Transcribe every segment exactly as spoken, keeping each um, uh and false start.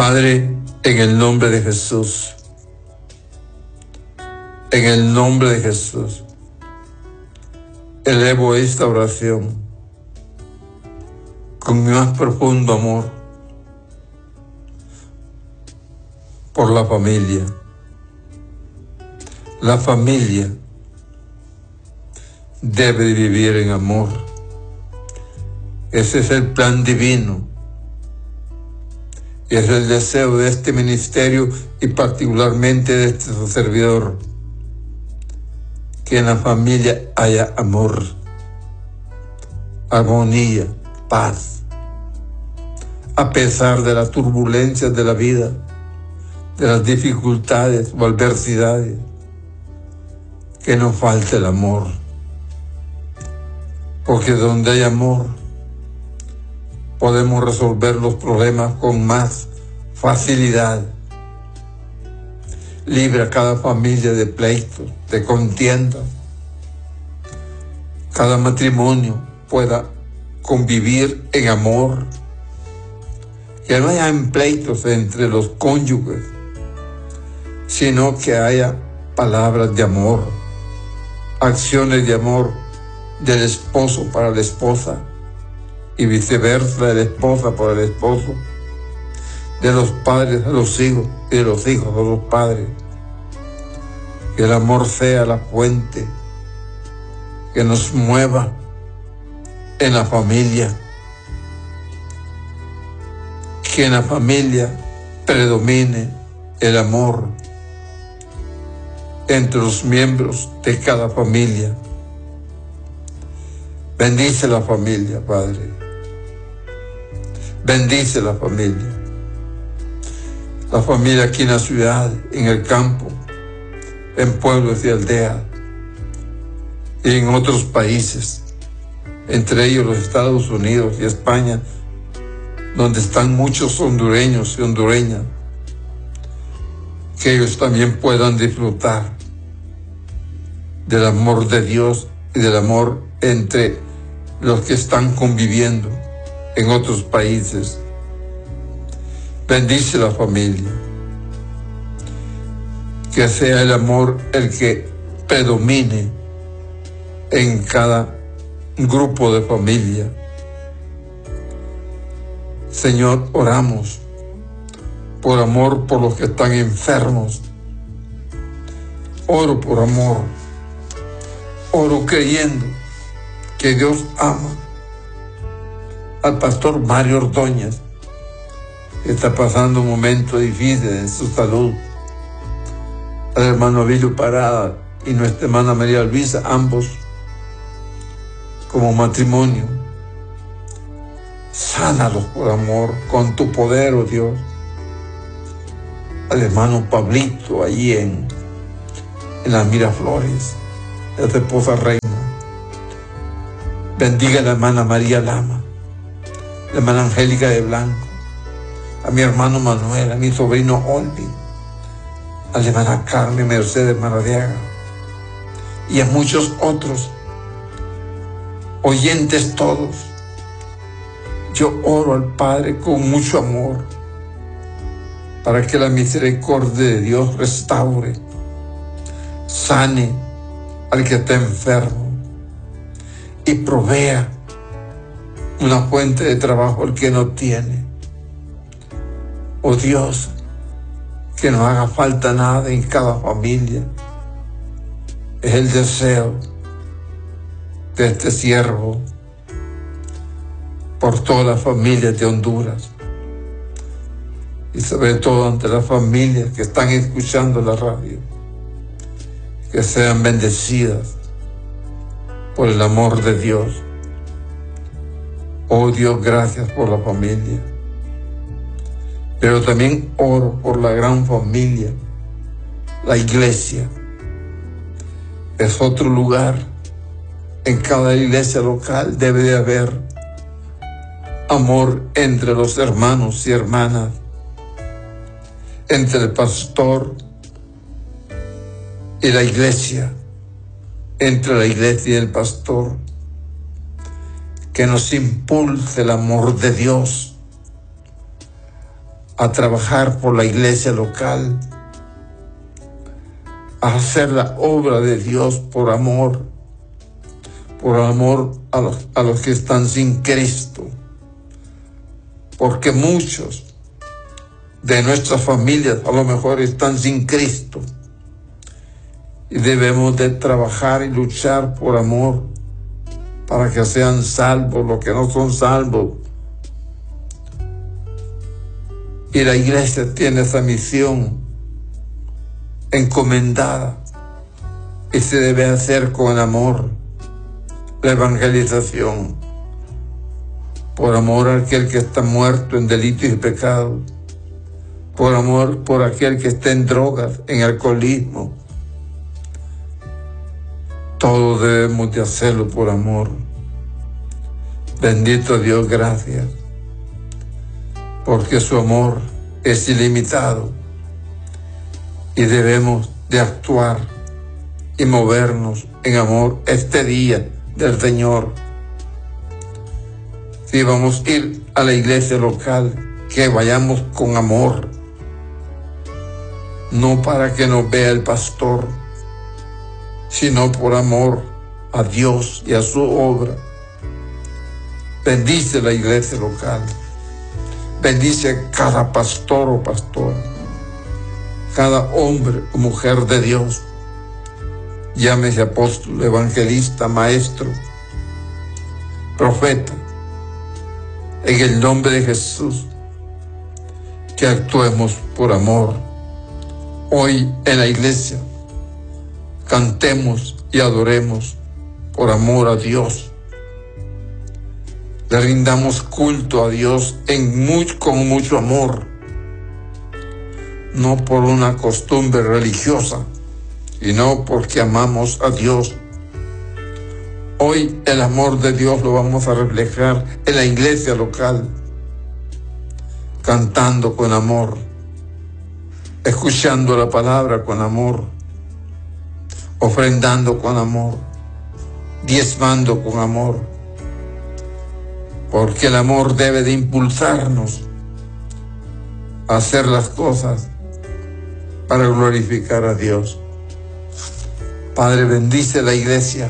Padre, en el nombre de Jesús, en el nombre de Jesús, elevo esta oración con mi más profundo amor por la familia. La familia debe vivir en amor. Ese es el plan divino. Y es el deseo de este ministerio y particularmente de este su servidor. Que en la familia haya amor, armonía, paz. A pesar de las turbulencias de la vida, de las dificultades o adversidades, que no falte el amor. Porque donde hay amor, podemos resolver los problemas con más facilidad. Libra a cada familia de pleitos, de contiendas. Cada matrimonio pueda convivir en amor. Que no haya pleitos entre los cónyuges, sino que haya palabras de amor, acciones de amor del esposo para la esposa y viceversa, de la esposa para el esposo, de los padres a los hijos y de los hijos a los padres. Que el amor sea la fuente que nos mueva en la familia. Que en la familia predomine el amor entre los miembros de cada familia. Bendice la familia, Padre. Bendice la familia. La familia aquí en la ciudad, en el campo, en pueblos y aldeas, y en otros países, entre ellos los Estados Unidos y España, donde están muchos hondureños y hondureñas, que ellos también puedan disfrutar del amor de Dios y del amor entre los que están conviviendo en otros países. Bendice la familia. Que sea el amor el que predomine en cada grupo de familia. Señor, oramos por amor por los que están enfermos. Oro por amor. Oro creyendo que Dios ama al pastor Mario Ordóñez, que está pasando un momento difícil en su salud. Al hermano Abilio Parada y nuestra hermana María Luisa, ambos como matrimonio. Sánalos por amor, con tu poder, oh Dios. Al hermano Pablito, allí en, en las Miraflores, a tu esposa Reina. Bendiga a la hermana María Lama, la hermana Angélica de Blanco, a mi hermano Manuel, a mi sobrino Olvi, a la hermana Carmen Mercedes Maradiaga y a muchos otros oyentes todos. Yo oro al Padre con mucho amor para que la misericordia de Dios restaure, sane al que está enfermo y provea una fuente de trabajo al que no tiene. Oh Dios, que no haga falta nada en cada familia. Es el deseo de este siervo por todas las familias de Honduras y sobre todo ante las familias que están escuchando la radio, que sean bendecidas por el amor de Dios. Oh Dios, gracias por la familia. Pero también oro por la gran familia, la iglesia. Es otro lugar. En cada iglesia local debe de haber amor entre los hermanos y hermanas, entre el pastor y la iglesia, entre la iglesia y el pastor. Que nos impulse el amor de Dios a trabajar por la iglesia local, a hacer la obra de Dios por amor, por amor a los, a los que están sin Cristo, porque muchos de nuestras familias a lo mejor están sin Cristo y debemos de trabajar y luchar por amor para que sean salvos los que no son salvos. Y la iglesia tiene esa misión encomendada y se debe hacer con amor la evangelización, por amor a aquel que está muerto en delitos y pecados, por amor por aquel que está en drogas, en alcoholismo. Todos debemos de hacerlo por amor. Bendito Dios, gracias, porque su amor es ilimitado y debemos de actuar y movernos en amor este día del Señor. Si vamos a ir a la iglesia local, que vayamos con amor, no para que nos vea el pastor, sino por amor a Dios y a su obra. Bendice la iglesia local. Bendice a cada pastor o pastora, cada hombre o mujer de Dios, llámese apóstol, evangelista, maestro, profeta, en el nombre de Jesús, que actuemos por amor. Hoy en la iglesia cantemos y adoremos por amor a Dios. Le rindamos culto a Dios en muy, con mucho amor, no por una costumbre religiosa, sino porque amamos a Dios. Hoy el amor de Dios lo vamos a reflejar en la iglesia local, cantando con amor, escuchando la palabra con amor, ofrendando con amor, diezmando con amor, porque el amor debe de impulsarnos a hacer las cosas para glorificar a Dios. Padre, bendice la iglesia.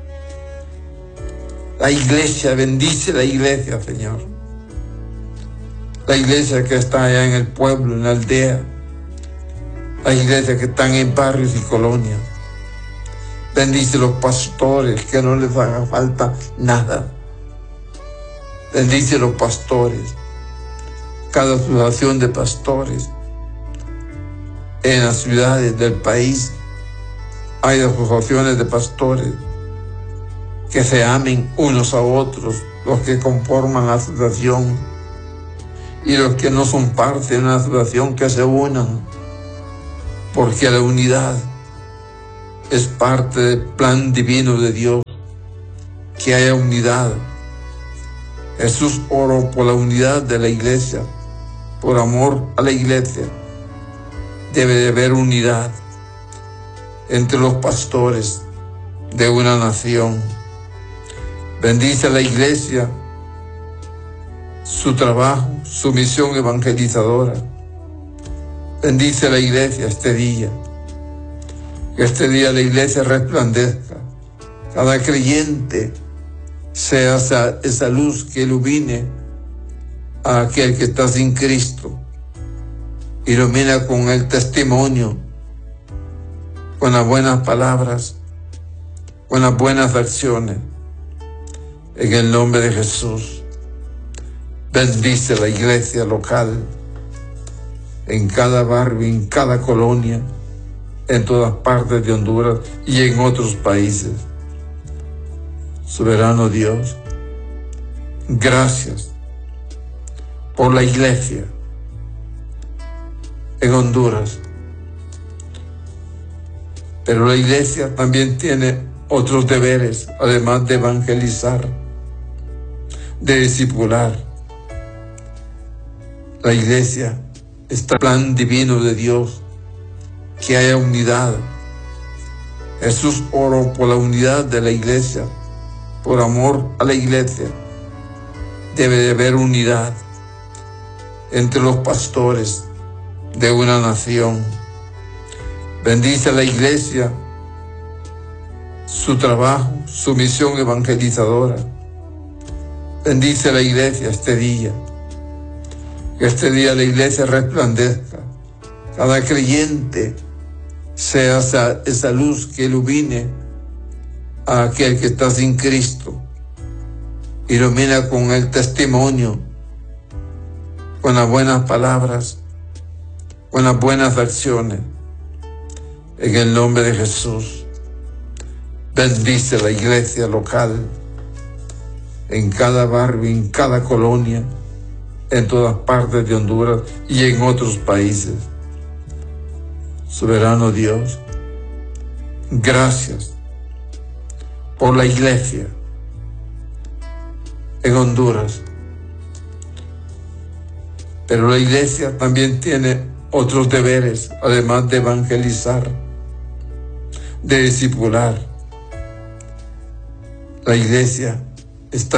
La iglesia, bendice la iglesia, Señor. La iglesia que está allá en el pueblo, en la aldea. La iglesia que están en barrios y colonias. Bendice los pastores, que no les haga falta nada. Bendice los pastores, cada asociación de pastores. En las ciudades del país hay asociaciones de pastores que se amen unos a otros, los que conforman la asociación, y los que no son parte de una asociación, que se unan, porque la unidad es parte del plan divino de Dios, que haya unidad. Jesús oró por la unidad de la iglesia, por amor a la iglesia. Debe de haber unidad entre los pastores de una nación. Bendice a la iglesia, su trabajo, su misión evangelizadora. Bendice a la iglesia este día. Que este día la iglesia resplandezca. Cada creyente sea esa, esa luz que ilumine a aquel que está sin Cristo. Ilumina con el testimonio, con las buenas palabras, con las buenas acciones. En el nombre de Jesús, bendice la iglesia local, en cada barrio, en cada colonia, en todas partes de Honduras y en otros países. Soberano Dios, gracias por la iglesia en Honduras. Pero la iglesia también tiene otros deberes, además de evangelizar, de discipular. La iglesia está en el plan divino de Dios, que haya unidad. Jesús oró por la unidad de la iglesia, por amor a la iglesia. Debe de haber unidad entre los pastores de una nación. Bendice a la iglesia, su trabajo, su misión evangelizadora. Bendice a la iglesia este día. Que este día la iglesia resplandezca. Cada creyente sea esa, esa luz que ilumine a aquel que está sin Cristo. Ilumina con el testimonio, con las buenas palabras, con las buenas acciones. En el nombre de Jesús, bendice la iglesia local, en cada barrio, en cada colonia, en todas partes de Honduras y en otros países. Soberano Dios, gracias por la iglesia en Honduras. Pero la iglesia también tiene otros deberes, además de evangelizar, de discipular. La iglesia está